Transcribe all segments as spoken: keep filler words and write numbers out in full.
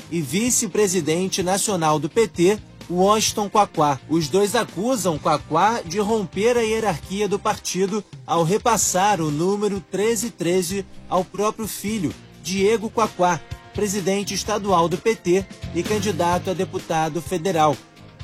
e vice-presidente nacional do P T, Washington Quaqua. Os dois acusam Quaqua de romper a hierarquia do partido ao repassar o número treze treze ao próprio filho, Diego Quaqua, presidente estadual do P T e candidato a deputado federal.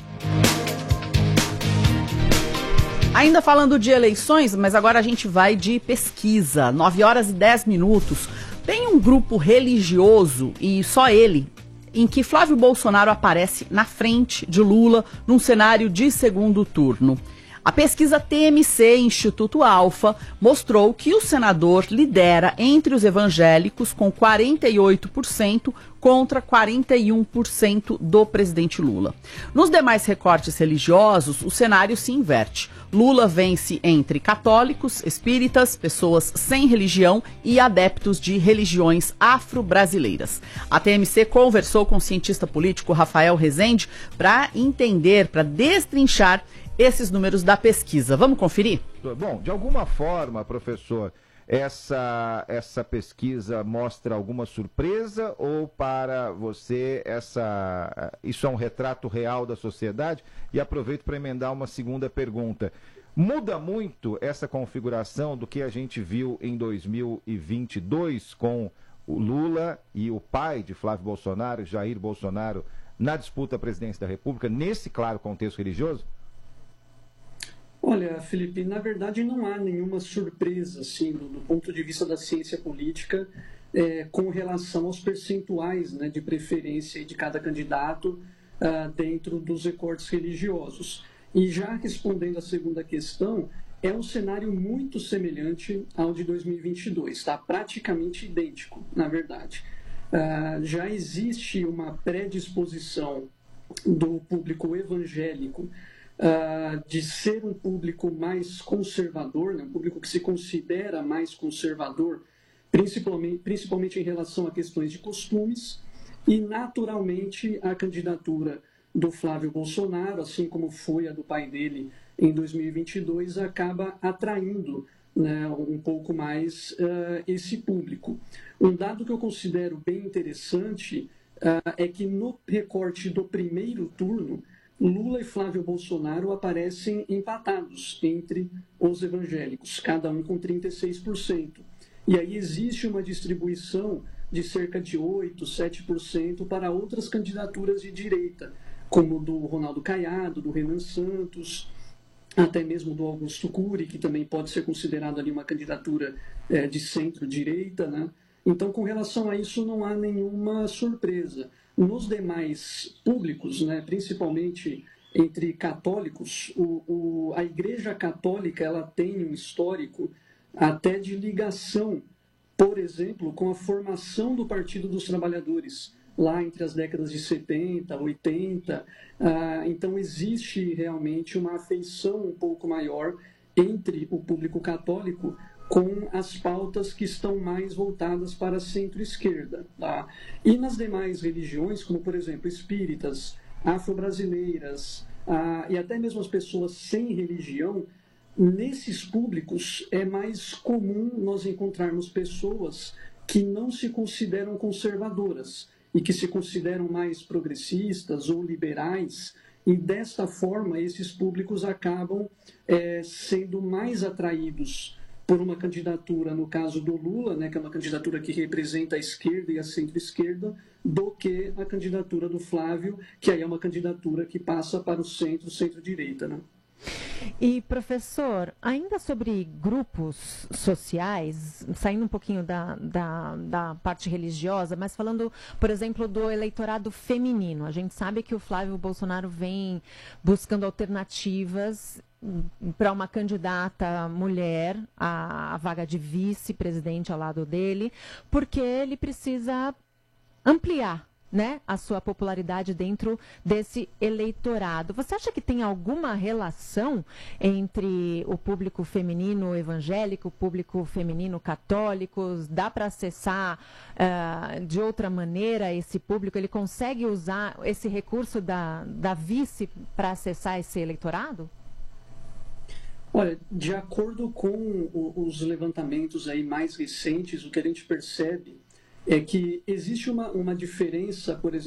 Ainda falando de eleições, mas agora a gente vai de pesquisa. nove horas e dez minutos. Tem um grupo religioso, e só ele, em que Flávio Bolsonaro aparece na frente de Lula num cenário de segundo turno. A pesquisa T M C Instituto Alfa mostrou que o senador lidera entre os evangélicos com quarenta e oito por cento contra quarenta e um por cento do presidente Lula. Nos demais recortes religiosos, o cenário se inverte. Lula vence entre católicos, espíritas, pessoas sem religião e adeptos de religiões afro-brasileiras. A T M C conversou com o cientista político Rafael Rezende para entender, para destrinchar esses números da pesquisa. Vamos conferir? Bom, de alguma forma, professor, essa, essa pesquisa mostra alguma surpresa ou para você essa, isso é um retrato real da sociedade? E aproveito para emendar uma segunda pergunta. Muda muito essa configuração do que a gente viu em dois mil e vinte e dois com o Lula e o pai de Flávio Bolsonaro, Jair Bolsonaro, na disputa à presidência da República, nesse claro contexto religioso? Olha, Felipe, na verdade não há nenhuma surpresa, assim, do, do ponto de vista da ciência política, é, com relação aos percentuais, né, de preferência de cada candidato uh, dentro dos recortes religiosos. E já respondendo à segunda questão, é um cenário muito semelhante ao de dois mil e vinte e dois, tá? Praticamente idêntico, na verdade. Uh, já existe uma predisposição do público evangélico Uh, de ser um público mais conservador, né, um público que se considera mais conservador, principalmente, principalmente em relação a questões de costumes, e naturalmente a candidatura do Flávio Bolsonaro, assim como foi a do pai dele em dois mil e vinte e dois, acaba atraindo, né, um pouco mais uh, esse público. Um dado que eu considero bem interessante uh, é que no recorte do primeiro turno, Lula e Flávio Bolsonaro aparecem empatados entre os evangélicos, cada um com trinta e seis por cento. E aí existe uma distribuição de cerca de oito por cento, sete por cento para outras candidaturas de direita, como do Ronaldo Caiado, do Renan Santos, até mesmo do Augusto Cury, que também pode ser considerado ali uma candidatura é, de centro-direita, né? Então, com relação a isso, não há nenhuma surpresa. Nos demais públicos, né, principalmente entre católicos, o, o, a Igreja Católica ela tem um histórico até de ligação, por exemplo, com a formação do Partido dos Trabalhadores, lá entre as décadas de setenta, oitenta. Ah, então, existe realmente uma afeição um pouco maior entre o público católico com as pautas que estão mais voltadas para a centro-esquerda. Tá? E nas demais religiões, como, por exemplo, espíritas, afro-brasileiras, ah, e até mesmo as pessoas sem religião, nesses públicos é mais comum nós encontrarmos pessoas que não se consideram conservadoras e que se consideram mais progressistas ou liberais, e desta forma esses públicos acabam é, sendo mais atraídos por uma candidatura, no caso do Lula, né, que é uma candidatura que representa a esquerda e a centro-esquerda, do que a candidatura do Flávio, que aí é uma candidatura que passa para o centro, centro-direita, né? E, professor, ainda sobre grupos sociais, saindo um pouquinho da, da, da parte religiosa, mas falando, por exemplo, do eleitorado feminino. A gente sabe que o Flávio Bolsonaro vem buscando alternativas para uma candidata mulher à, à vaga de vice-presidente ao lado dele, porque ele precisa ampliar, né, a sua popularidade dentro desse eleitorado. Você acha que tem alguma relação entre o público feminino evangélico, o público feminino católico? Dá para acessar uh, de outra maneira esse público? Ele consegue usar esse recurso da, da vice para acessar esse eleitorado? Olha, de acordo com o, os levantamentos aí mais recentes, o que a gente percebe é que existe uma, uma diferença, por exemplo,